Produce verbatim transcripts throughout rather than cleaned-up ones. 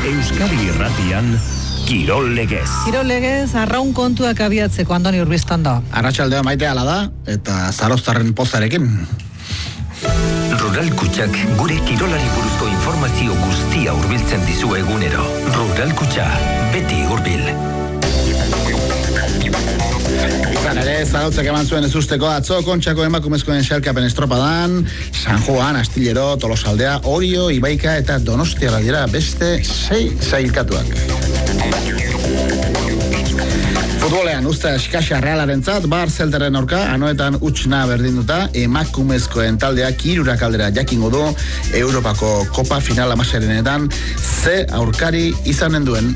Euskadi Irratian Kirol Legez. Kirol Legez, arraun kontuak abiatzeko, Andoni Urbiztondo. Arratsaldea Maite ala da, eta Zaroztarren pozarekin. Rural Kutxak gure kirolari buruzko informazio guztia hurbiltzen dizu egunero. Rural Kutxa, beti hurbil. Izan ere, Zarautzak eman zuen ezusteko atzo Kontxako emakumezkoen xalkapen estropadan, San Juan, Astillero, Tolosaldea, Orio, Ibaika eta Donostia dira beste sei sailkatuak. Futbolean, usta eskasa Realarentzat, Bar Zeltaren aurka, anoetan utxna berdinduta, emakumezkoen taldeak hirurak aldera jakingo du Europako Kopa final amaserenetan ze aurkari izanen duen.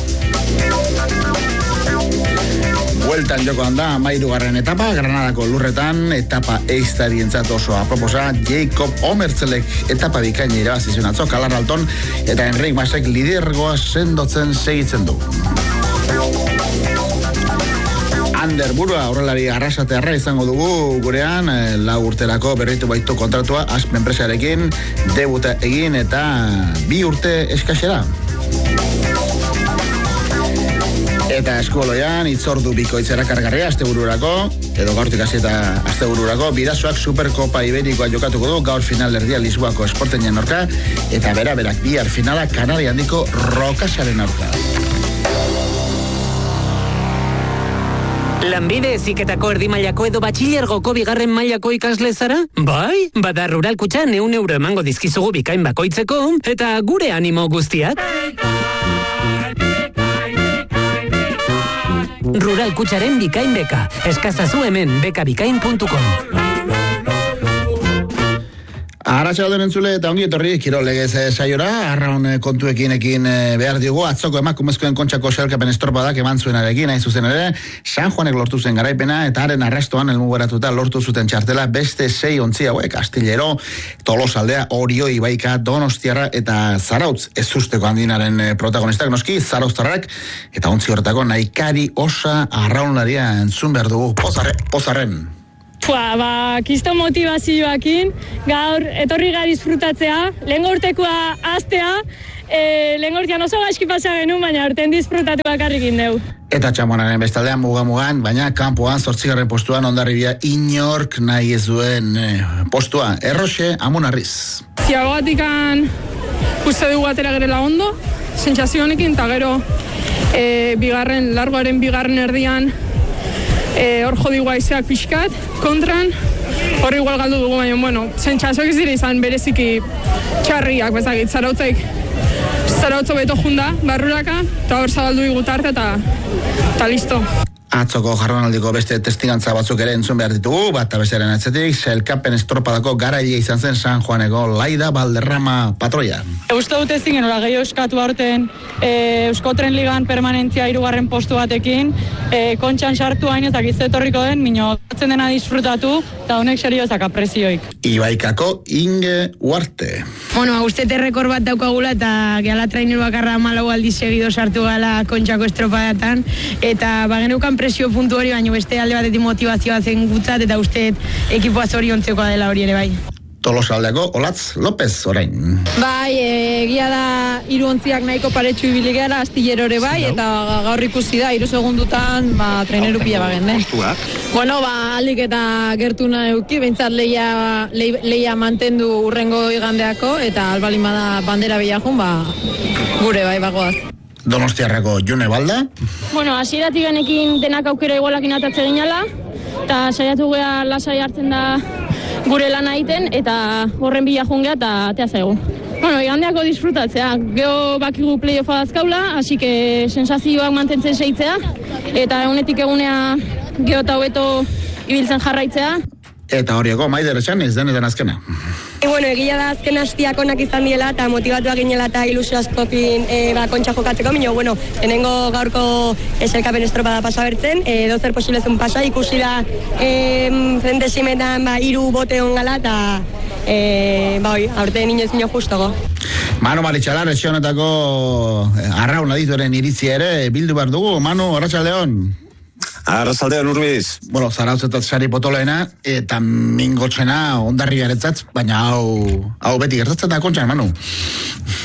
Bueltan jokoan da, amairugarren etapa, Granadako lurretan, etapa eiztarientzat oso aproposa, Jacob Omertzelek etapa bikaina irabazizun atzo, Kalarralton, eta Enric Masek lidergoa sendotzen segitzen du. Ander Burua, horrelari arrasatearra izango dugu gurean, lau urterako berritu baitu kontratua, Asp enpresarekin, debuta egin eta bi urte eskasera. Eta eskoloian, itzordu bikoitzera kargarria astebururako, edo gaurtik hasi eta astebururako, Bidasoak Superkopa Iberikoa jokatuko du, gaur final erdia Lisboako Esporteñen aurka, eta bera-berak bihar finala Kanari handiko Rokasaren aurka. Lanbide heziketako erdi mailako edo batxilergoko bigarren mailako ikasle zara? Bai, bada Rural Kutxan ehun euro emango dizkizugu bikain bakoitzeko, eta gure animo guztiak. Rural Kutxaren bikain beka. Eskazazu hemen bekabikain puntu com. Arratsaldeon entzule eta ongi etorri Kirol Legez saiora, arraun kontuekin ekin behar diogu, atzoko emakumezkoen Kontxako xalkapen estropadak eman zuenarekin, hain zuzen ere, San Juanek lortu zen garaipena, eta haren arrastoan elmugeratuta lortu zuten txartela beste sei ontzi hauek, Astillero, Tolosaldea, Orio, Ibaika, Donostiarra eta Zarautz, ez usteko handinaren protagonistak noski, Zaroztarrak, eta ontzi horretako Naikari Osa arraunlaria entzun behar dugu, pozarren. Pua, ba, kisto motivazioakin, gaur etorri gara disfrutatzea, lehen urtekoa astea, e, lehen urtean oso gaizki pasa genuen, baina urten disfrutatu bakarrikin deu. Eta txamonaren bestaldean muga-mugan, baina kanpoan zortzigarren postuan ondarribia inork nahi ez duen eh, postua. Erroxe, Amunarriz. Ziagoatikan uste dugu atera gerela ondo, sentsazio honekin, eta gero e, bigarren, largoaren bigarren erdian, E, hor jodigu aizeak pixkat, kontran, hor igual galdu dugu, baina, bueno, sentsazioak ez dira izan bereziki txarriak, bezakit, Zarautzek, Zarautzo beto junda, barruraka, eta hor zabaldu igutarte, eta, eta listo. Atzoko jarronaldiko beste testigantza batzuk ere entzun behar ditugu, bat abezaren atzetik, sailkapen estropadako garaile izan zen San Juaneko Laida Valderrama patroia. Uste dut ezin genora gehiago eskatu aurten e, Euskotren Ligan permanentzia hirugarren postu batekin, e, Kontxan sartu hain eta gizetorriko den, mino gatzen dena disfrutatu, eta honek seriozak apresioik. Ibaikako Inge Uarte. Bueno, uste terrekor bat daukagula eta gehala traineru bakarra malau aldiz segido sartu gala Kontxako estropadatan, eta bageneukan presio puntu hori, baina beste alde batetik motivazioa zen gutzat, eta uste ekipoa zoriontzekoa dela hori ere bai. Tolosaldeko Olatz López orain. Bai, egia da hiru ontziak nahiko paretsu ibili gara, Astillero ere bai, eta gaur ikusi da, hiru segundutan, ba, traineru pila bagen, eh? Bueno, ba, aldik eta gertu nahi euki, behintzat leia, leia mantendu urrengo igandeako, eta albalin bada bandera bilakun, ba, gure bai bagoaz. Donostiarrako June Balda. Bueno, hasieratik genekin denak aukera igualakin atatze ginala, eta saiatu gea lasai hartzen da gure lana egiten, eta horren bila jungea eta atea zaigu. Bueno, igandeako disfrutatzea, geho bakigu playoffa dazkaula, hasi que sensazioak mantentzen seitzea, eta egunetik egunea geho eta hobeto ibiltzen jarraitzea. Eta horieko Maider Etxan ez denetan azkena. E, bueno, egia da azken hastiak onak izan diela eta motivatuak ginela eta ilusio askokin e, ba, Kontxa jokatzeko, minio, bueno, enengo gaurko eselkapen estropada pasa bertzen, e, dozer posiblezun pasa, ikusi da e, zentesimetan ba, iru bote ongala eta e, ba, oi, aurten inoz nio justogo. Manu Maritxalar, etxionetako arraun adituaren iritzi ere bildu behar dugu. Manu, arratsaldeon. Arratsaldeon Urbiz. Bueno, Zarautzetat sari potoloena eta mingotxena ondarriaretzat, baina hau hau beti gertatzen da Kontxan, Manu.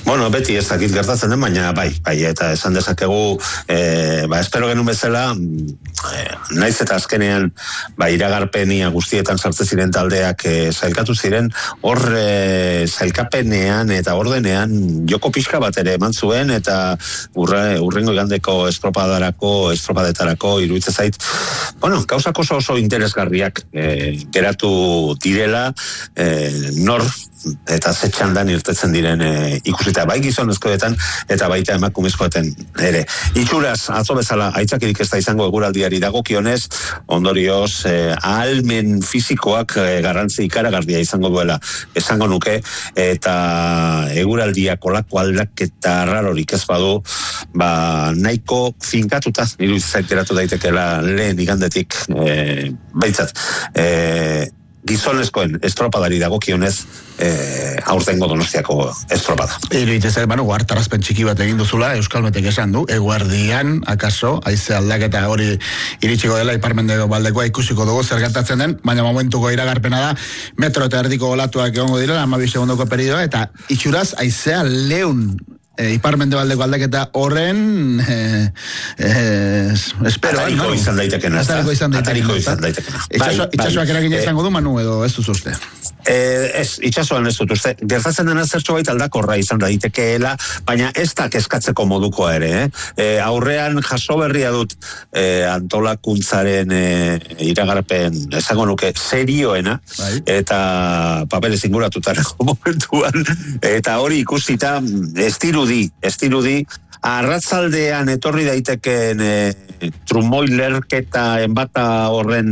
Bueno, beti ez dakit gertatzen den, baina bai, bai, eta esan dezakegu, e, ba, espero genuen bezala, e, naiz eta azkenean, ba, iragarpenia guztietan sartze ziren taldeak e, zailkatu ziren, hor e, zailkapenean eta ordenean joko pixka bat ere eman zuen, eta urre, urrengo igandeko estropadarako, estropadetarako iruditzen zait, bueno, gauzak oso oso interesgarriak e, geratu direla, e, nor eta zetxandan irtetzen diren e, ikusita bai gizonezkoetan eta baita emakumezkoetan ere. Itxuraz, atzo bezala, aitzakirik ez da izango eguraldiari dagokionez, ondorioz, e, ahalmen fisikoak e, garrantzi ikaragarria izango duela esango nuke, eta eguraldiak olako aldaketa rarorik ez badu, ba, nahiko finkatuta, iruditzen zait geratu daitekeela lehen igandetik, e, baitzat, e, gizonezkoen estropadari dagokionez eh, aurtengo Donostiako estropada. Iruditzen zait, bano, hartarazpen txiki bat egin duzula, Euskalmetek esan du, eguerdian, akaso, haize aldaketa hori iritsiko dela, iparmendeko baldekoa ikusiko dugu zer gertatzen den, baina momentuko iragarpena da, metro eta erdiko olatuak egongo direla, hamabi segundoko periodoa, eta itxuraz, haizea leun E, iparmende baldeko aldaketa horren e, e, espero atariko izan daitekena atariko izan daitekena itxasoak eragina izango du, Manu, edo ez duz uste? Eh, ez, itxasoan ez dut uste, gertatzen dena zertxo bait aldakorra izan daitekeela, baina ez da keskatzeko modukoa ere, eh? E, aurrean jaso berria dut e, antolakuntzaren e, iragarpen esango nuke serioena, bai. Eta papeles inguratutarako momentuan, eta hori ikusita estiru di, estirudi, arratzaldean etorri daiteken e, trumoi lerketa enbata horren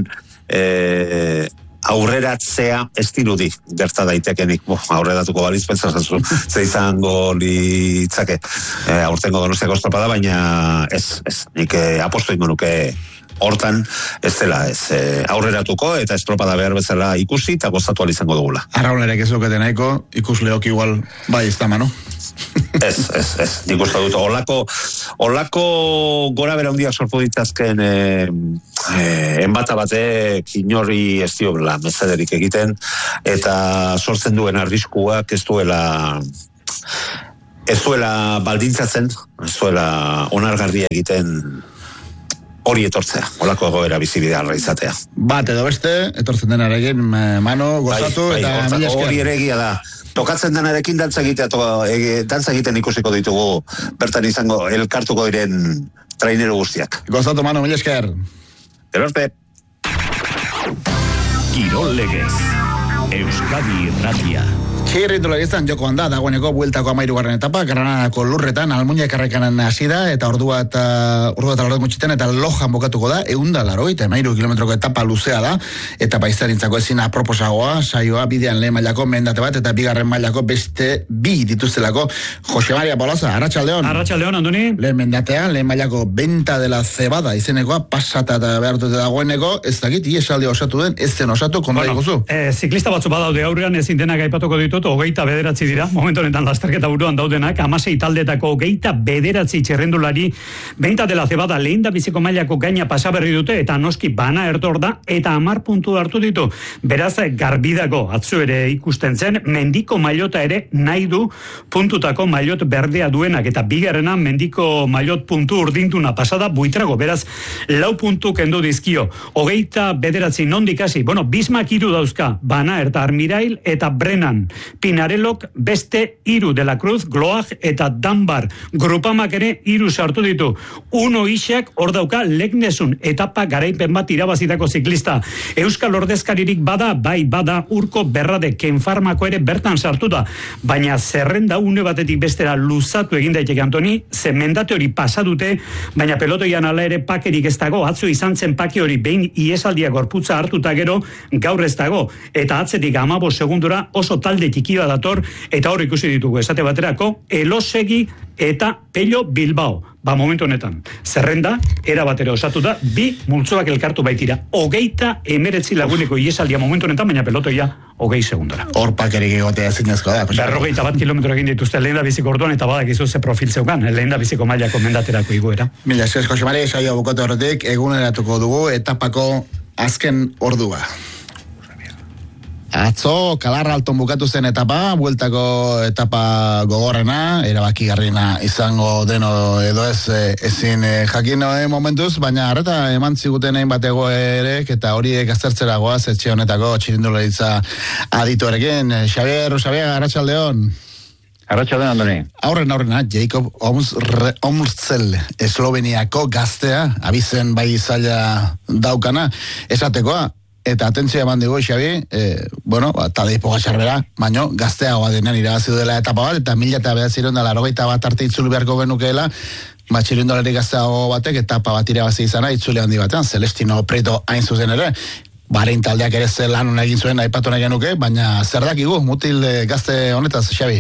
e, aurreratzea estirudi gerta daitekenik, bo, aurreratuko baliz pentsatzen ze izango litzake e, aurtengo Donostiako estropada, baina ez, ez, nik e, aposto ingo nuke hortan ez dela ez e, aurreratuko eta estropada behar bezala ikusi eta gozatu izango dugula. Arraunerek ez dukete nahiko, ikusleok igual bai ez da, Manu? ez, ez, ez, nik uste dut, olako, olako gora bera hundiak sortu ditazken e, e, enbata batek inorri ez diobela mesederik egiten, eta sortzen duen arriskuak ez duela ez duela baldintzatzen, ez duela onargarria egiten hori etortzea, olako egoera bizibidearra izatea. Bat edo beste, etortzen denarekin, Mano, gozatu, bai, eta bai, hori ere egia da. Tokatzen denarekin dantza egitea, to, e, dantza egiten ikusiko ditugu, bertan izango, elkartuko diren trainero guztiak. Gozatu, Mano, mila esker. Gero arte. Kirol Legez, Euskadi Irratia. Txirrindularizan joko handa, dagoeneko bueltako amairugarren etapa, Granadako lurretan, Almuña karrekanan hasi da, eta ordua eta ordua eta lordet mutxiten, eta Lojan bokatuko da, eunda laro, eta emairu kilometroko etapa luzea da, eta paizarintzako ezin aproposagoa, saioa, bidean lehen mailako mendate bat, eta bigarren mailako beste bi dituztelako. Jose Maria Bolaza, Arratsaldeon. Arratsaldeon, Andoni. Lehen mendatea, lehen mailako Venta de la Cebada izenekoa, pasata eta behartute dagoeneko, ez dakit, iesaldi osatu den, ez zen osatu, kontra bueno, iguzu. Eh, ziklista batzu badaude aurrean, ezin denak aipatuko ditut, hogeita bederatzi dira, momentu honetan lasterketa buruan daudenak, hamasei taldetako hogeita bederatzi txerrendulari, Venta de la Cebada lehen da biziko mailako gaina pasaberri dute, eta noski bana ertor da, eta hamar puntu hartu ditu. Beraz, garbidako atzu ere ikusten zen, mendiko mailota ere nahi du puntutako mailot berdea duenak, eta bigarrena mendiko mailot puntu urdintuna pasada buitrago, beraz, lau puntu kendu dizkio, hogeita bederatzi nondik hasi, bueno, Bismak hiru dauzka, bana erta Armirail eta Brennan, Pinarelok beste hiru, de la Cruz, Gloag eta Danbar. Grupamak ere hiru sartu ditu. Uno Ixak hor dauka Leknesun etapa garaipen bat irabazitako ziklista. Euskal ordezkaririk bada, bai bada Urko Berrade Kenfarmako ere bertan sartu da. Baina zerrenda une batetik bestera luzatu egin daiteke, Antoni, ze mendate hori pasadute, baina pelotoian ala ere pakerik ez dago, atzo izan zen pake hori behin iesaldia gorputza hartuta gero, gaur ez dago. Eta atzetik amabo segundura oso talde txikia dator, eta hor ikusi ditugu esate baterako Elosegi eta Pello Bilbao. Ba, momentu honetan, zerrenda, era batera osatu da, bi multzoak elkartu baitira. Hogeita emeretzi laguneko iesaldia momentu honetan, baina pelotoia hogei segundora. Hor pakerik egotea zinezko da. Berrogeita bat kilometro egin dituzte lehen da biziko orduan, eta badak izu ze profil zeukan, lehen da biziko mailako mendaterako iguera. Mila esker, Jose Maria, saioa bukatu horretik, eguneratuko dugu etapako azken ordua. Atzo, Kalarra Alton bukatu zen etapa, bueltako etapa gogorrena, erabakigarrina izango deno edo ez ezin jakin eh, momentuz, baina arreta eman ziguten egin batego ere, eta horiek aztertzera goaz etxe honetako txirindularitza adituarekin. Xabier, Xabier, Arratsaldeon. Arratsaldeon, Andoni. Aurren aurrena, Jacob Omrzel, Esloveniako gaztea, abizen bai zaila daukana, esatekoa. Eta atentzia eman digu, Xabi, eh, bueno, ba, Tadej Pogačar bera, baino, gazteagoa denean irabazi dela etapa bat, eta mila eta behatziron da larogeita bat arte itzuli beharko genukeela, ba, txirindulari gazteago batek etapa bat irabazi izana, itzuli handi batean, Celestino Prieto hain zuzen ere, barein taldeak ere zer lan egin zuen aipatu nahi genuke, baina zer dakigu, mutil gazte honetaz, Xabi?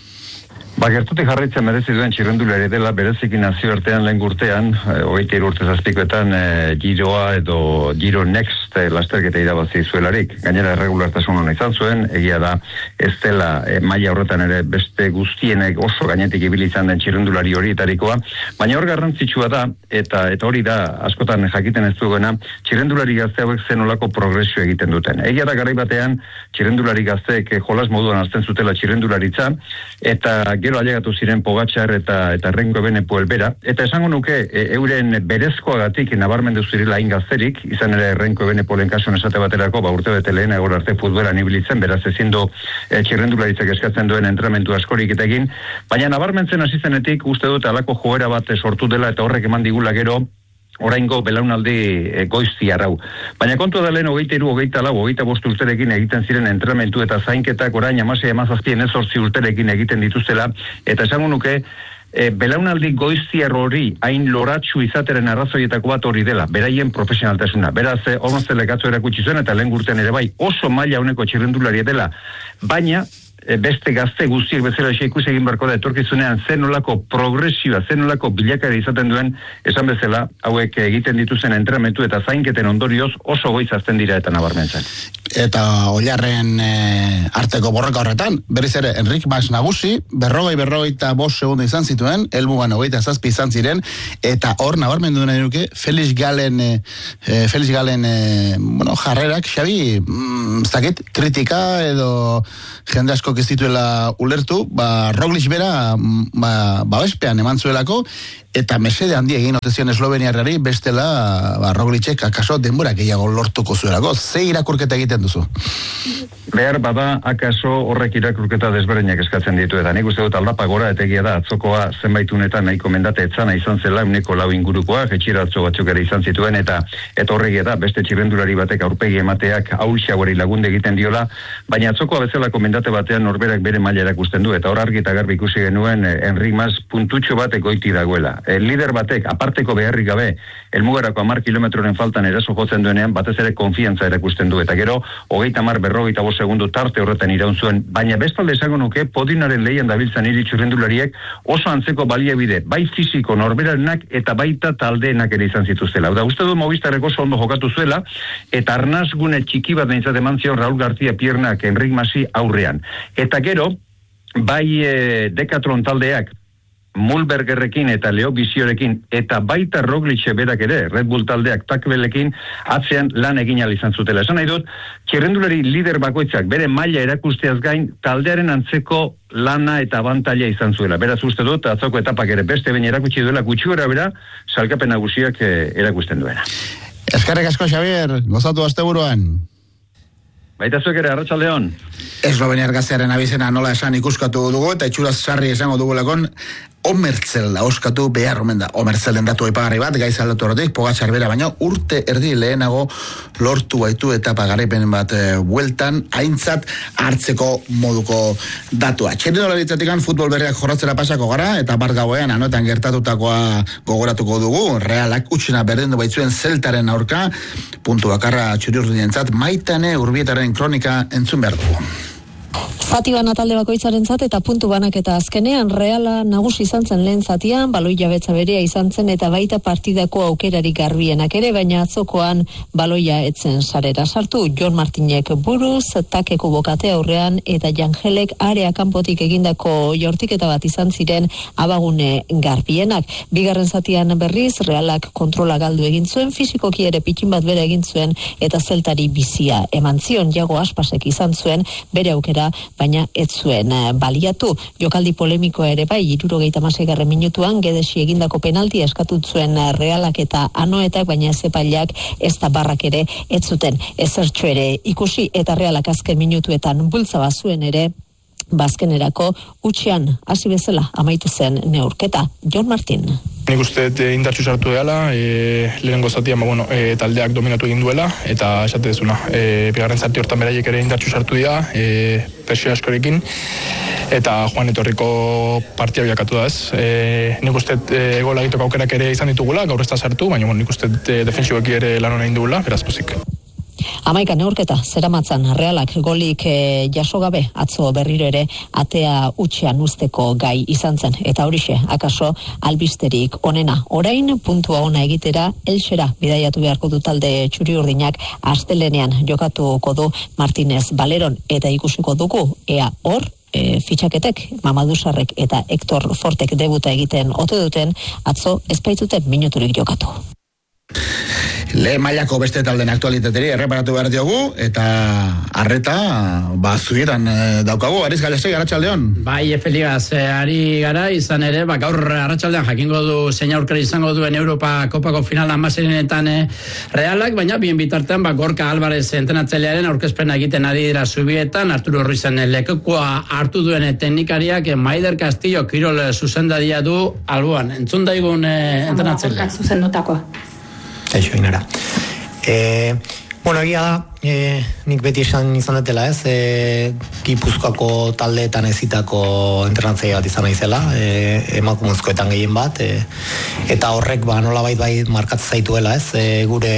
Ba, gertutik jarraitzen merezi duen txirrendulari dela, bereziki nazioartean lehen urtean, hogeita hiru urte zazpikoetan, e, Giroa edo Giro Next e, lasterketa irabazi zuelarik. Gainera erregulartasun hona izan zuen, egia da ez dela e, maila horretan ere beste guztienek oso gainetik ibili izan den txirrendulari horietarikoa, baina hor garrantzitsua da, eta eta hori da askotan jakiten ez duena, txirrendulari gazte hauek zenolako progresio egiten duten. Egia da garai batean, txirrendulari gazteek jolas moduan hartzen zutela txirrendularitza, eta gero ailegatu ziren Pogačar eta eta Renko Evenepoel elbera, eta esango nuke e, euren berezkoagatik nabarmendu zirela hain gazterik, izan ere Renko Evenepoelen kasuan esate baterako, ba urte bete lehen agor arte futbolan ibilitzen, beraz ezin du e, txirrendularitzak eskatzen duen entrenamendu askorik eta egin, baina nabarmentzen hasi zenetik uste dut alako joera bat sortu dela eta horrek eman digula gero oraingo belaunaldi e, goizti arrau. Baina kontua da lehen hogeita hiru, hogeita lau, hogeita bost urterekin egiten ziren entrenamendu eta zainketak orain hamasei hamazazpien ezortzi urterekin egiten dituztela, eta esango nuke e, belaunaldi goiztiar hori hain loratsu izateren arrazoietako bat hori dela, beraien profesionaltasuna. Beraz, e, Omrzelek atzo erakutsi zuen eta lehen urtean ere bai oso maila honeko txirrendularia dela, baina beste gazte guztiek bezala ikusi egin beharko da etorkizunean zenolako progresioa, zenolako bilakara izaten duen, esan bezala, hauek egiten dituzen entrenamendu eta zainketen ondorioz oso goiz azten dira eta nabarmentzen. Eta Oilarren e, arteko borroka horretan, berriz ere, Enrik Mas nagusi, berrogei berrogei eta bost segundo izan zituen, helmugan hogeita zazpi izan ziren, eta hor nabarmendu nahi nuke, Felix Galen, e, Felix Galen e, bueno, jarrerak, Xabi, mm, zakit, kritika edo jende asko ez dituela ulertu, ba, Roglic bera ba, babespean eman zuelako, eta mesede handi egin otezion Esloveniarrari, bestela ba, Roglicek akaso denbora gehiago lortuko zuelako. Ze irakurketa egiten duzu? Behar bada, akaso horrek irakurketa desberdinak eskatzen ditu, eta nik uste dut aldapa gora, eta egia da, atzokoa zenbaitunetan nahiko mendate etzana izan zela, uneko lau ingurukoa, jetxira atzo batzuk ere izan zituen, eta eta horrek da, beste txirrendulari batek aurpegi emateak aulxaguari lagunde egiten diola, baina atzokoa bezala komendate batean norberak bere maila erakusten du, eta hor argi eta garbi ikusi genuen Enrik Mas puntutxo batek goiti dagoela. El lider batek, aparteko beharrik gabe, helmugarako hamar kilometroren faltan eraso jotzen duenean, batez ere konfiantza erakusten du, eta gero, hogeita hamar berrogeita bost segundu tarte horretan iraun zuen, baina bestalde esango nuke, Podinaren lehian dabiltzan hiri txirrendulariek oso antzeko baliabide, bai fisiko norberarenak eta baita taldeenak ere izan zituztela. Da, uste du Movistarrek oso ondo jokatu zuela, eta arnazgune txiki bat behintzat eman zion Raul García Piernak Enrik Masi aurrean. Eta gero, bai e, Decathlon taldeak, Mulbergerrekin eta Leo Biziorekin eta baita Roglic berak ere, Red Bull taldeak Takvelekin atzean lan egin ahal izan zutela. Esan nahi dut, txirrendulari lider bakoitzak bere maila erakusteaz gain taldearen antzeko lana eta abantaila izan zuela. Beraz uste dut, atzoko etapak ere beste behin erakutsi duela gutxi bera, salkapen nagusiak eh, erakusten duena. Eskerrik asko, Xabier, gozatu asteburuan. Baita zuek ere, Arratsaldeon. Esloveniar gaztearen abizena nola esan ikuskatu dugu, eta itxuraz sarri esango dugulakon, Omrzel da, oskatu behar omen da. Omrzelen datu aipagarri bat, gaiz aldatu horretik, Pogačar bera, baina urte erdi lehenago lortu baitu etapa garaipen bat e, bueltan, aintzat hartzeko moduko datua. Txirrindularitzatik futbol berriak jorratzera pasako gara, eta bar gauean anoetan gertatutakoa gogoratuko dugu, Realak utxina berdindu baitzuen Zeltaren aurka, puntu bakarra txuri urdinentzat, Maitane Urbietaren kronika entzun behar dugu. Zati bana talde bakoitzaren zat eta puntu banak eta azkenean Reala nagusi izan zen lehen zatian, baloi jabetza berea izan zen eta baita partidako aukerarik garbienak ere, baina atzokoan baloia etzen sarera sartu. Jon Martinek buruz, takeko bokate aurrean eta Jangelek area kanpotik egindako jortiketa bat izan ziren abagune garbienak. Bigarren zatian berriz, Realak kontrola galdu egin zuen, fisikoki ere pikin bat bere egin zuen eta zeltari bizia eman zion. Jago Aspasek izan zuen bere aukera, baina ez zuen baliatu. Jokaldi polemikoa ere bai, hirurogeita hamaseigarren minutuan Gedesi egindako penaltia eskatu zuen Realak eta Anoetak, baina ez epaileak ez da barrak ere ez zuten ezertxo ere ikusi eta Realak azken minutuetan bultza bazuen ere bazkenerako utxean hasi bezala amaitu zen neurketa. Jon Martin. Nik uste e, indartxu sartu dela, e, lehenengo zatian ba, bueno, e, taldeak dominatu egin duela, eta esate dezuna, e, bigarren zati hortan beraiek ere indartxu sartu dira, e, presio askorekin, eta joan etorriko partia bilakatu da ez. E, nik uste e, gola egiteko aukerak ere izan ditugula, gaur ez da sartu, baina bueno, nik uste e, defensiboeki ere lan hona indugula, beraz pozik. Amaika neurketa, zeramatzan Realak golik e, jaso gabe atzo berriro ere atea utxean usteko gai izan zen. Eta horixe, akaso albisterik onena. Orain puntua ona egitera, Elxera bidaiatu beharko du talde txuri urdinak astelenean jokatuko du Martinez Baleron eta ikusiko dugu ea hor E, fitxaketek, Mamadou Sarrek eta Hector Fortek debuta egiten ote duten, atzo ezpaitzuten minuturik jokatu. Lehen mailako beste talden aktualitateri erreparatu behar diogu, eta arreta, ba, zugietan e, daukagu, Ariz Galesei, Arratsaldeon. Bai, Efeligaz, ari gara, izan ere, ba, gaur Arratsaldean jakingo du zein aurkari izango duen Europa Kopako final hamaserenetan e, Realak, baina bien bitartean, ba, Gorka Alvarez entrenatzailearen aurkezpena egiten ari dira zubietan, Arturo Ruizen lekukoa hartu duen teknikariak, Maider Castillo kirol zuzendaria du alboan. Entzun daigun e, entrenatzailea. Zuzendotakoa. Eixo, inara. E, bueno, egia da, e, nik beti esan izan dutela ez, e, Gipuzkoako taldeetan ezitako entrenatzaile bat izan naizela, e, emakumezkoetan gehien bat, e, eta horrek ba, nolabait bai markatzen zaituela ez, e, gure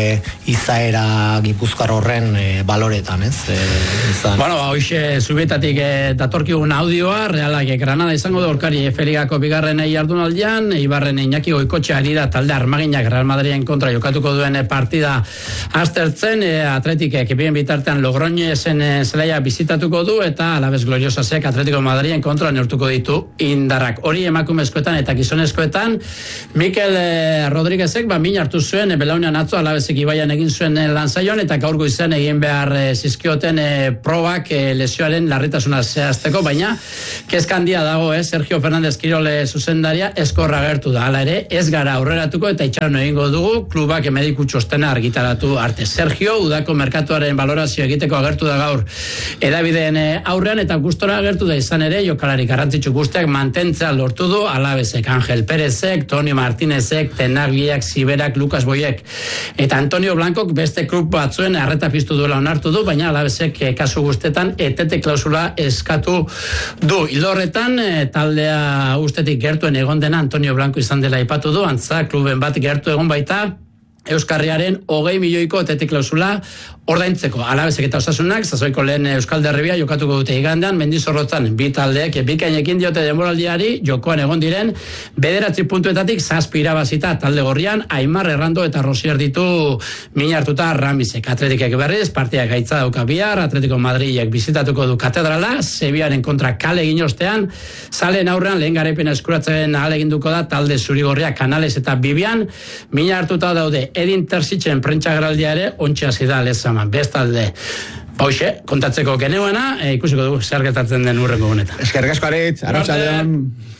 izaera Gipuzkoar horren e, baloretan ez. E, izan. Bueno, ba, hoxe zubietatik e, datorkigun audioa, Realak Granada izango da aurkari Feligako bigarren jardunaldian, Ibarren Iñaki Goikotxe ari da talde armaginak Real Madriden kontra jokatuko duen partida aztertzen, e, Atletikek bien bitartean Logroñesen e, zelaia bizitatuko du eta Alaves Gloriosasek Atletico Madriden kontra neurtuko ditu indarrak. Hori emakumezkoetan eta gizonezkoetan Mikel e, Rodríguezek ba min hartu zuen e, belaunean atzo Alavesek Ibaian egin zuen e, lanzaion eta gaur goizean egin behar e, zizkioten e, probak e, lesioaren larritasuna zehazteko, baina kezka handia dago, eh? Sergio Fernández Kirole zuzendaria eskorra agertu da. Hala ere, ez gara aurreratuko eta itxaron egingo dugu klubak mediku txostena argitaratu arte. Sergio udako merkatuaren valorazio egiteko agertu da gaur edabideen aurrean eta gustora agertu da izan ere jokalari garrantzitsu guztiak mantentzea lortu du Alavesek, Ángel Pérezek, Toni Martínezek, Tenagliak, Siberak, Lucas Boyek eta Antonio Blancok beste klub batzuen arreta piztu duela onartu du, baina Alavesek kasu guztetan etete klausula eskatu du. Ilorretan taldea ustetik gertuen egon dena Antonio Blanco izan dela aipatu du, antza kluben bat gertu egon baita Euskarriaren hogei milioiko etete klausula ordaintzeko. Alavesek eta Osasunak sasoiko lehen Euskal Derribia jokatuko dute igandean Mendizorrotzan bi taldeek bikainekin diote denboraldiari jokoan egon diren bederatzi puntuetatik zazpi irabazita talde gorrian Aimar Errando eta Rosier ditu min hartuta Ramisek. Atletikek berriz partia gaitza dauka bihar, Atletico Madrilek bizitatuko du Katedrala, Sevillaren kontra kale egin ostean, zalen aurrean lehen garaipena eskuratzen ahaleginduko da talde zurigorria Canales eta Bibian, min hartuta daude Edin Terzitzen prentsagraldia ere ontsi hasi da lezaman. Bestalde, hoxe, kontatzeko geneuena, e, ikusiko dugu zer gertatzen den urrengo honetan. Eskerrik asko Aritz, Arratsaldeon.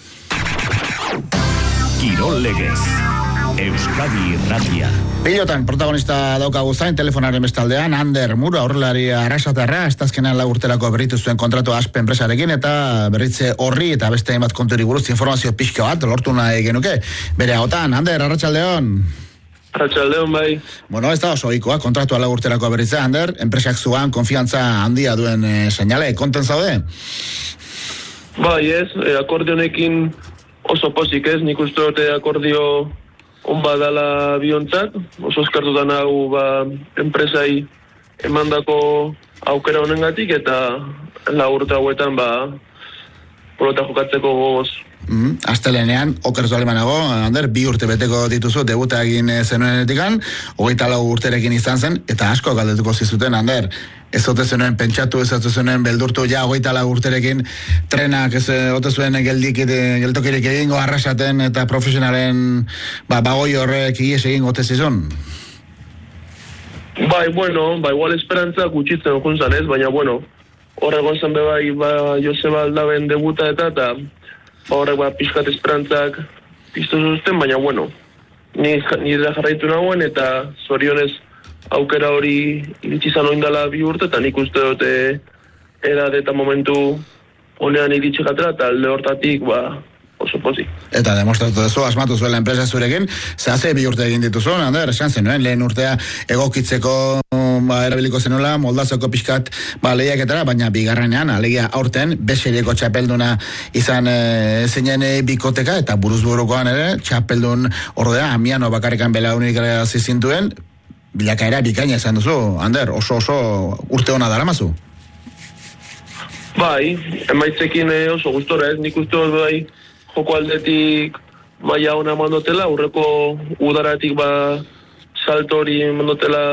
Kirol Legez, Euskadi Irratia. Pilotan protagonista daukagu zain, telefonaren bestaldean, Ander Muro, aurrelari Arrasatarra, estazkenean lau urterako berritu zuen kontratu Aspe enpresarekin, eta berritze horri eta beste hainbat konturi buruz informazio pixko bat, lortu nahi genuke. Bere agotan, Ander, Arratsaldeon. Arratsaldeon bai. Bueno, ez da oso ohikoa kontratua lau urterako berritze, Ander, enpresak zuan konfiantza handia duen e, seinale, konten zaude? Bai, ez, e, akordio honekin oso pozik ez, nik uste dute akordio on badala biontzat, oso eskartutan hau ba, enpresai emandako aukera honengatik eta lau urte hauetan ba pelota jokatzeko gogoz. Mm, Astelenean, okerzu alemanago, Ander, bi urte beteko dituzu, debuta egin zenuenetikan, hogeita lau urterekin izan zen, eta asko galdetuko zizuten, Ander, ez ote zenuen pentsatu, ez ote zenuen beldurtu, ja, hogeita lau urterekin trenak, ez ote zuen geldik, geltokirik egingo arrasaten, eta profesionalen, ba, bagoi horrek ies egin ote zizun? Bai, bueno, ba, igual esperantza gutxitzen okuntzan ez, baina, bueno, horregon zen bebai, ba, Joseba Aldaben debuta eta, eta, horrek ba, pixkat esperantzak piztu zuzten, baina bueno, ni, ni da jarraitu nagoen eta zorionez aukera hori iritsi izan oindala bi urte, eta nik uste dute edad eta momentu honean iritsi gatera, eta alde hortatik ba, oso pozik. Eta demostratu duzu, asmatu zuela enpresa zurekin, zehase bi urte egin dituzu, Ander, esan zenuen, lehen urtea egokitzeko ba, erabiliko zenula, moldazoko pixkat ba, lehiaketara, baina bigarrenean, alegia aurten, beseriko txapelduna izan e, zinen bikoteka, eta buruzburukoan ere, txapeldun ordea, Amiano bakarrikan belaunik zizintuen, bilakaera bikaina izan duzu, Ander, oso oso urte hona daramazu. Bai, emaitzekin oso gustora ez, nik uste dut bai, joko aldetik maila ona mandotela, aurreko udaratik ba salto hori mandotela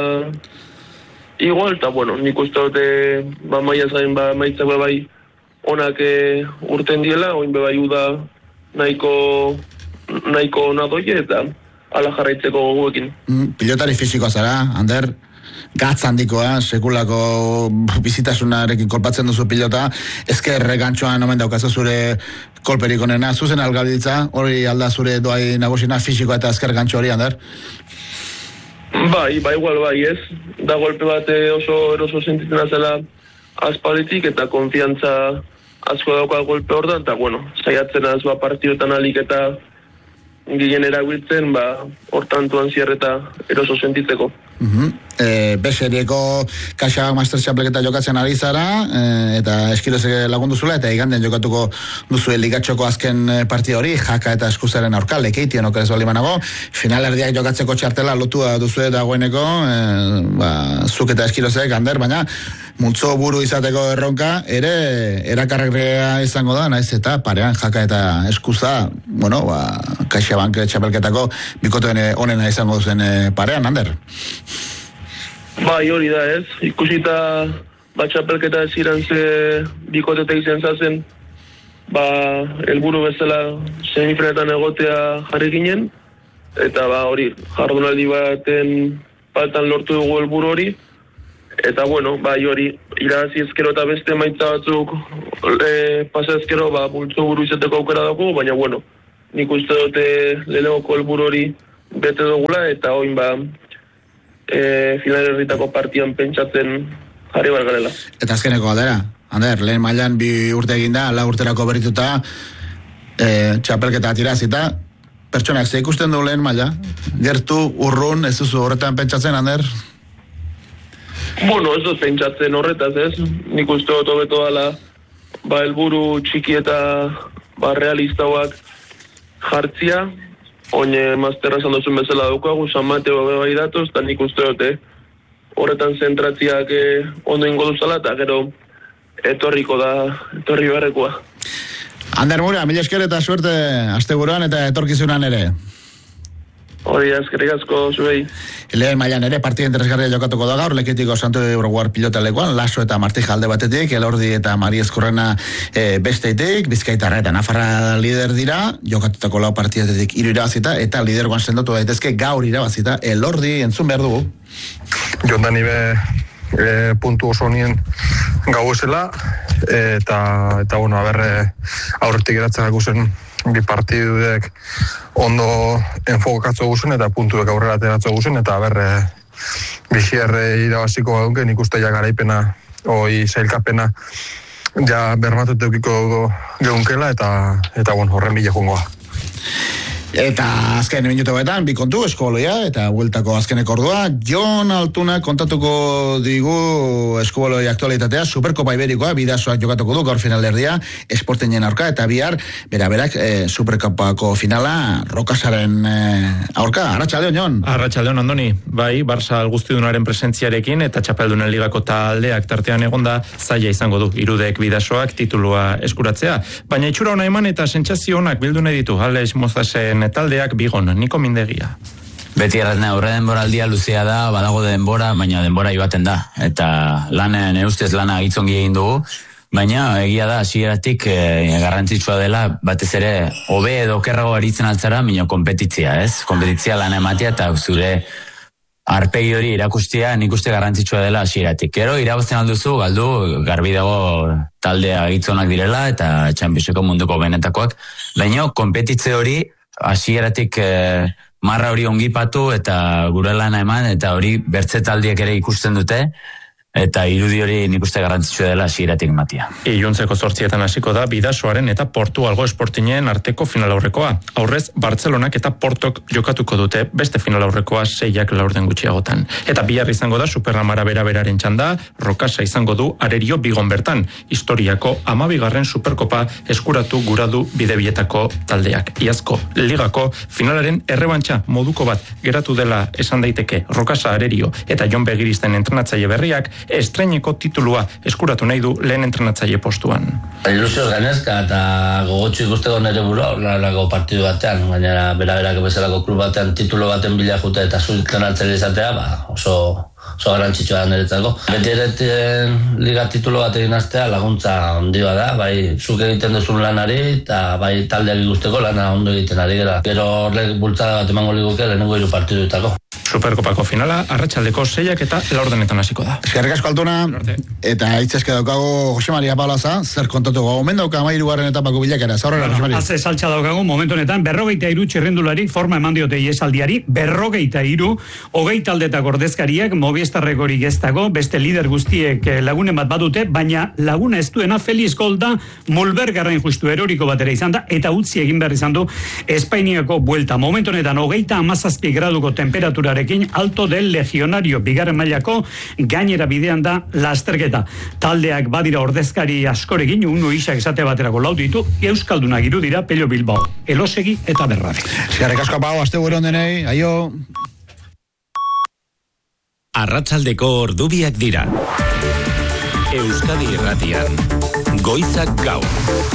igual, eta bueno, nik uste dute ba maila zain ba maitzak bai onak e, urten diela, oin bai uda nahiko nahiko ona doie eta ala jarraitzeko goguekin. Mm, pilotari fisikoa zara, Ander, gatz handikoa, sekulako bizitasunarekin kolpatzen duzu pilota, ezker gantxoan omen daukazu zure kolperik onena, zuzen algabiltza, hori alda zure doai nagusina fisikoa eta ezker gantxo hori, Ander? Bai, bai, igual bai, ez. Da golpe bat oso eroso sentitzen azela aspalitik eta konfiantza asko dauka golpe hortan, eta bueno, saiatzen az ba partiotan alik eta ginen erabiltzen, ba, hortantuan zierreta eroso sentitzeko. Uh-huh. E, Beserieko Kaxa Master Txapleketa jokatzen ari zara, e, eta eskirozek lagundu zula, eta iganden jokatuko duzu ligatxoko azken partida hori, Jaka eta Eskuzaren aurka, lekeition okerez bali manago, finalerdiak jokatzeko txartela lotua duzu dagoeneko, e, ba, zuk eta eskirozek, Ander, baina multzo buru izateko erronka, ere erakarregrea izango da, naiz eta parean Jaka eta Eskuza, bueno, ba, Kaxa Bank Txapelketako bikoten onena izango duzen parean, Ander? Bai, hori da ez, ikusita ba txapelketa ez iran ze bikoteta izan zazen, ba helburu bezala semifinaletan egotea jarri ginen, eta ba hori, jardunaldi baten faltan lortu dugu helburu hori, eta bueno, bai hori, irabazi ezkero eta beste maitza batzuk e, pasa ezkero, ba bultzo buru izateko aukera dugu, baina bueno, nik uste dute lehenengoko helburu hori bete dugula, eta oin ba E, final herritako partian pentsatzen jarri bargarela. Eta azkeneko galdera, Ander, lehen mailan bi urte eginda, la urterako berrituta, e, txapelketa tirazita, pertsonak ze ikusten du lehen maila? Gertu, urrun, ez duzu horretan pentsatzen, Ander? Bueno, ez dut pentsatzen horretaz, ez? Nik uste dut hobeto dala, ba, helburu txiki eta ba, realistauak jartzia, oine masterra esan duzun bezala daukagu, San Mateo bai datoz, eta nik uste dute horretan zentratziak eh, ondo ingo duzala, eta gero etorriko da, etorri beharrekoa. Ander Mura, mila esker eta suerte asteburuan eta etorkizunan ere. Hori, eskerrik asko, zuei. Lehen mailan ere partida interesgarria jokatuko da gaur, leketiko Santo Euroguar pilota lekuan, Laso eta Martija alde batetik, Elordi eta Mari Eskurrena e, besteitik, Bizkaitarra eta Nafarra lider dira, jokatutako lau partidatetik hiru irabazita, eta lidergoan sendotu daitezke gaur irabazita, Elordi entzun behar dugu. Jondan ibe e, puntu oso nien gau esela, eta, eta bueno, aberre aurretik eratzen guzen bi partidudek ondo enfokatzo guzen eta puntuek aurrera ateratzo guzen eta berre bizierre irabaziko gaunke nik uste ja garaipena oi sailkapena ja bermatut eukiko geunkela eta eta bueno, horren bile jungoa. Eta azken minutu betan, bi kontu, eskubaloia, eta bueltako azkeneko ordua. Jon Altuna kontatuko digu eskubaloia aktualitatea, Superkopa Iberikoa, bidasoak jokatuko du, gaur finalerdia, esportenen aurka, eta bihar, bera berak, e, Superkopako finala, Rokasaren e, aurka. Arratsaldeon, Jon. Arratsaldeon, Andoni. Bai, Barça guztidunaren presentziarekin, eta txapeldunen ligako taldeak tartean egonda, zaila izango du, irudek bidasoak titulua eskuratzea. Baina itxura ona eman eta sentsazio onak bildu nahi ditu, Alex Mozasen taldeak bigon, Niko Mindegia. Beti erratzen aurre denboraldia luzea da, badago denbora, baina denbora joaten da. Eta lanen, ustez lana gitzongi egin dugu, baina egia da, hasieratik e, garrantzitsua dela, batez ere, hobe edo okerrago aritzen altzara, minio kompetitzia, ez? Kompetitzia lana ematea eta zure arpegi hori irakustia, nik uste garrantzitsua dela hasieratik. Gero, irabazten alduzu, galdu, garbi dago taldea gitzonak direla, eta Championseko munduko benetakoak, baina kompetitze hori, hasieratik eh, marra hori ongipatu eta gure lana eman, eta hori bertze taldiek ere ikusten dute, eta irudi hori nik uste garrantzitsua dela hasieratik matia. Iluntzeko zortzietan hasiko da Bidasoaren eta Portugalgo Esportinen arteko final aurrekoa. Aurrez, Bartzelonak eta Portok jokatuko dute beste final aurrekoa seiak laurden gutxiagotan. Eta bihar izango da Superramara bera-beraren txanda, Rokasa izango du Arerio Bigon bertan, historiako amabigarren Superkopa eskuratu guradu bidebietako taldeak. Iazko ligako finalaren errebantxa moduko bat geratu dela esan daiteke Rokasa, Arerio eta Jon Begiristen entrenatzaile berriak estreineko titulua eskuratu nahi du lehen entrenatzaile postuan. Ilusioz gainezka eta gogotxu ikusteko nire burua horrelako partidu batean, baina bera-berak bezalako klub batean titulo baten bila jute eta zu entrenatzaile izatea, ba, oso oso garantzitsua da niretzako. Beti ere liga titulo bat egin astea laguntza handia da, bai zuk egiten duzun lanari eta bai taldeak ikusteko lana ondo egiten ari gara. Gero horrek bultzada bat emango liguke lehenengo hiru partidutako. Superkopako finala, arratsaldeko seiak eta laurdenetan hasiko da. Eskerrik asko Altuna, eta hitzezke daukago Jose Maria Palaza, zer kontatuko gomen dauka hamairugarren etapako bilakera. Zaurrera, Jose Maria. Haze saltza daukago momentu honetan, berrogeita iru txirrendulari forma eman diote iesaldiari, berrogeita iru, hogei taldetak ordezkariak, Movistarrek hori geztago, beste lider guztiek lagunen bat badute, baina laguna ez duena Feliz Golda, Mulbergarren justu eroriko batera izan da, eta utzi egin behar izan du Espainiako buelta. Momentu honetan, hogeita amazazpi graduko temperatura Alto del Legionario bigarren mailako gainera bidean da lasterketa. Taldeak badira ordezkari askorekin, unu isak esate baterako lau ditu, Euskaldunak irudira Pello Bilbao, Elosegi eta Berrabe. Eskerrik asko Pau, aste bueron denei, aio. Arratsaldeko ordubiak dira. Euskadi Irratian, Goizak Gaur.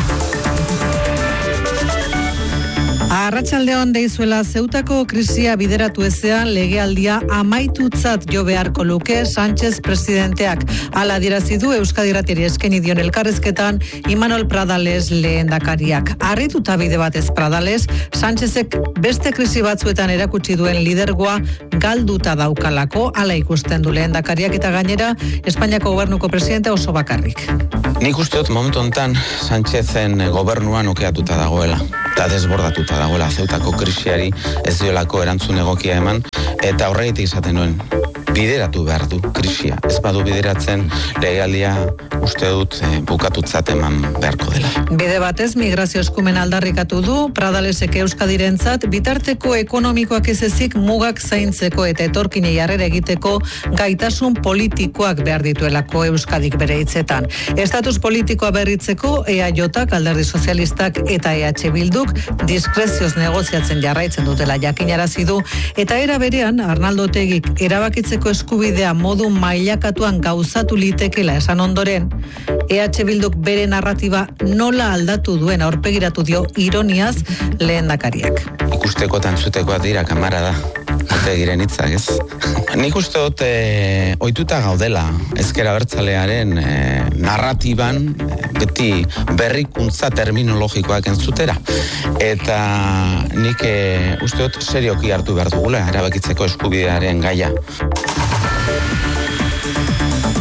Arratsaldeon deizuela Zeutako krisia bideratu ezean legealdia amaitutzat jo beharko luke Sánchez presidenteak. Hala adierazi du Euskadi Irratiari eskaini dion elkarrizketan Imanol Pradales lehendakariak. Harrituta bide batez Pradales, Sánchezek beste krisi batzuetan erakutsi duen lidergoa galduta daukalako, hala ikusten du lehendakariak eta gainera Espainiako gobernuko presidente oso bakarrik. Nik uste dut momentu honetan Sánchezen gobernuan okeatuta dagoela, eta desbordatuta dagoela Zeutako krisiari ez diolako erantzun egokia eman, eta horregitik izaten nuen bideratu behar du krisia. Ez badu bideratzen legealdia uste dut e, bukatutzat eman beharko dela. Bide batez migrazio eskumen aldarrikatu du Pradalesek Euskadirentzat bitarteko ekonomikoak ez ezik mugak zaintzeko eta etorkinei harrera egiteko gaitasun politikoak behar dituelako Euskadik bere hitzetan. Estatus politikoa berritzeko E A Jk, Alderdi Sozialistak eta E H Bilduk diskrezioz negoziatzen jarraitzen dutela jakinarazi du, eta era berean Arnaldo Otegik erabakitzeko eskubidea modu mailakatuan gauzatu litekela esan ondoren, E H Bilduk bere narratiba nola aldatu duen aurpegiratu dio ironiaz lehendakariak. Ikusteko tantzutekoa dira kamara da, Otegiren hitzak, ez? Nik uste dut e, ohituta gaudela ezker abertzalearen e, narratiban e, beti berrikuntza terminologikoak entzutera. Eta nik e, uste dut serioki hartu behar dugula erabakitzeko eskubidearen gaia.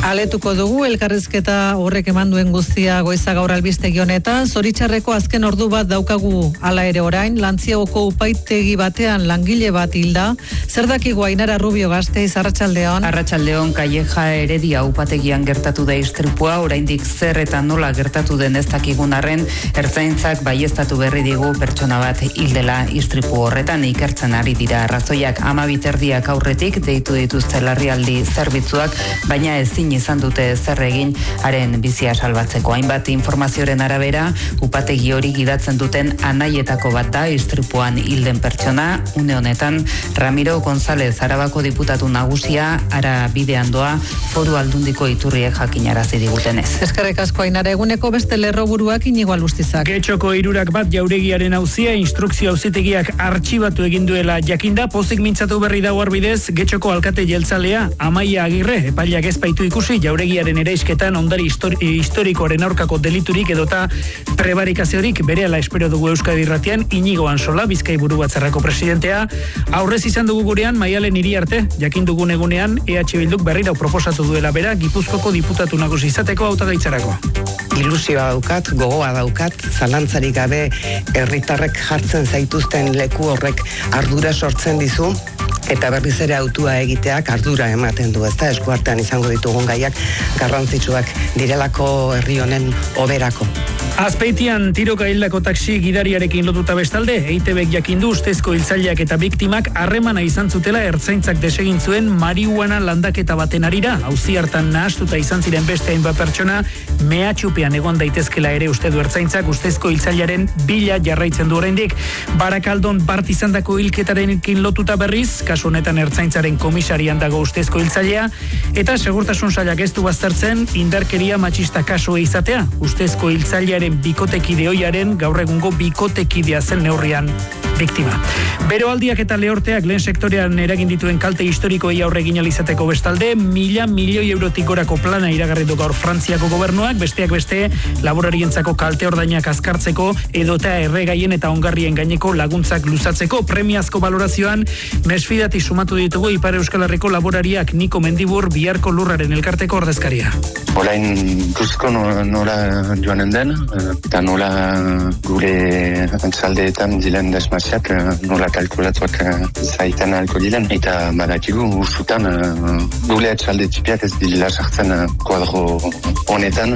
Aletuko dugu elkarrizketa horrek eman duen guztia goiza gaur albistegi honetan, zoritxarreko azken ordu bat daukagu hala ere orain, Lantziagoko upaitegi batean langile bat hilda, zer dakigu Ainara Rubio Gasteiz, Arratsaldeon. Arratsaldeon, Calleja Heredia upategian gertatu da istripua, oraindik zer eta nola gertatu den ez dakigun arren, ertzaintzak baieztatu berri digu pertsona bat hildela istripu horretan ikertzen ari dira arrazoiak amabiterdiak aurretik deitu dituzte larrialdi zerbitzuak, baina ezin izan dute zer egin haren bizia salbatzeko. Hainbat informazioren arabera, upategi hori gidatzen duten anaietako bat da istripuan hilden pertsona, une honetan Ramiro González Arabako diputatu nagusia ara bidean doa Foru Aldundiko iturriek jakinarazi digutenez. Eskerrik asko Ainara, eguneko beste lerroburuak Inigo Alustizak. Getxoko hirurak bat jauregiaren auzia instrukzio auzitegiak artxibatu egin duela jakinda, pozik mintzatu berri dago arbidez, Getxoko alkate jeltzalea Amaia Agirre epaileak ez baitu ikusi jauregiaren eraisketan ondari histori- historikoaren aurkako deliturik edota prebarikaziorik berehala espero dugu Euskadi Irratian. Inigo Ansola, Bizkai Buru Batzarrako presidentea, aurrez izan dugu gurean Maialen Iriarte, jakin dugun egunean E H Bilduk berriro proposatu duela bera Gipuzkoko diputatu nagusi izateko hautagaitzarako. Ilusioa daukat, gogoa daukat, zalantzarik gabe herritarrek jartzen zaituzten leku horrek ardura sortzen dizu, eta berriz ere autua egiteak ardura ematen du, ezta eskuartean izango ditugun gaiak garrantzitsuak direlako herri honen oberako. Azpeitian tiroka hildako taxi gidariarekin lotuta bestalde, E I T Bek jakindu ustezko hiltzaileak eta biktimak harremana izan zutela ertzaintzak desegin zuen marihuana landaketa baten arira. Auzi hartan nahastuta izan ziren beste hainbat pertsona, mehatxupean egon daitezkela ere uste du ertzaintzak ustezko hiltzailearen bila jarraitzen du oraindik. Barakaldon bart izandako hilketarekin lotuta berriz, kasu honetan ertzaintzaren komisarian dago ustezko hiltzailea, eta segurtasun sailak ez du baztertzen indarkeria matxista kasua izatea. Ustezko hiltzailearen bikotekide ohiaren gaur egungo bikotekidea zen neurrian biktima. Beroaldiak eta lehorteak lehen sektorean eragin dituen kalte historikoei aurre egin ahal izateko bestalde, mila milioi eurotik gorako plana iragarri du gaur Frantziako gobernuak, besteak beste laborarientzako kalte ordainak azkartzeko edota erregaien eta ongarrien gaineko laguntzak luzatzeko. Premiazko balorazioan mesfidati sumatu ditugu Ipar Euskal Herriko laborariak. Niko Mendibur, Biharko Lurraren elkarteko ordezkaria. Orain ikusiko nola joanen den, eta nola gure antzaldeetan diren desmasiak nola kalkulatuak zaiten alko diren, eta badakigu ursutan gure antzalde txipiak ez dila sartzen kuadro honetan.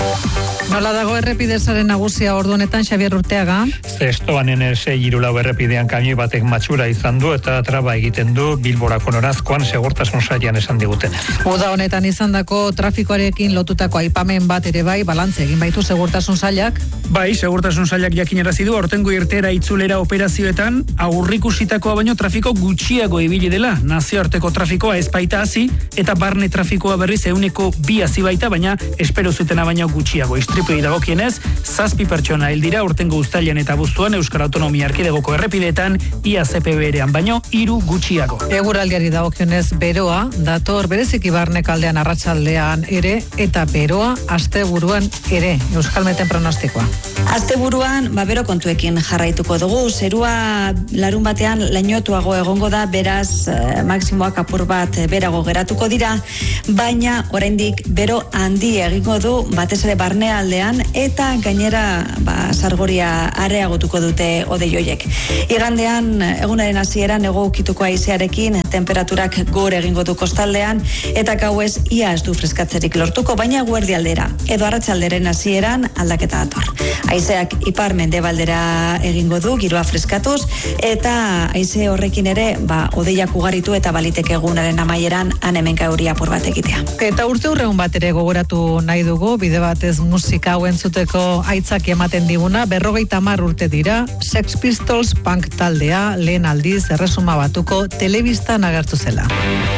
Nola dago errepidezaren nagusia ordu honetan, Xabier Urteaga? Zestoan enese irulau errepidean kamioi batek matxura izan du eta traba egiten du Bilborako norazkoan segurtasun sailean esan digutenez. Uda honetan izandako trafikoarekin lotutako aipamen bat ere bai, balantze egin baitu segurtasun sailak? Bai, segurtasun sailak jakinarazi du aurtengo irteera itzulera operazioetan aurrikusitakoa baino trafiko gutxiago ibili dela. Nazioarteko trafikoa ez baita hasi eta barne trafikoa berriz ehuneko bi hasi baita, baina espero zutena baino gutxiago. Istripuei dagokienez, zazpi pertsona hil dira aurtengo uztailean eta abuztuan Euskal Autonomia Erkidegoko errepideetan, ia Z P B-ean baino hiru gutxiago. Eguraldiari dagokionez beroa dator bereziki barnek aldean arratsaldean ere eta beroa asteburuan ere. Euskalmeten pronostikoa. Asteburuan ba bero kontuekin jarraituko dugu. Zerua larun batean lainotuago egongo da, beraz eh, maksimoak apur bat berago geratuko dira, baina oraindik bero handi egingo du batez ere barnealdean eta gainera ba sargoria areagotuko dute odeioiek. Igandean egunaren hasieran ego ukituko haizearekin temperaturak gora egingo du kostaldean eta gauez ia ez du freskatzerik lortuko, baina guerdialdera edo arratsalderen hasieran aldaketa dator. Haizeak ipar mendebaldera egingo du giroa freskatuz eta haize horrekin ere ba odeiak ugaritu eta baliteke egunaren amaieran han hemenka euria apur bat egitea. Eta urte urreun bat ere gogoratu nahi dugu, bide batez musika hau entzuteko aitzaki ematen diguna, berrogeita hamar urte dira, Sex Pistols punk taldea lehen aldiz erresuma batuko telebistan agertu zela.